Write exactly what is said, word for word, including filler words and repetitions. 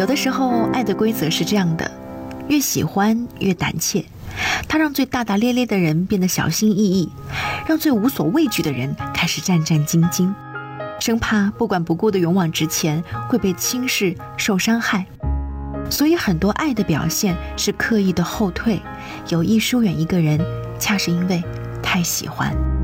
有的时候，爱的规则是这样的，越喜欢越胆怯，它让最大大咧咧的人变得小心翼翼，让最无所畏惧的人开始战战兢兢，生怕不管不顾的勇往直前会被轻视受伤害。所以很多爱的表现是刻意的后退，有意疏远一个人，恰是因为太喜欢。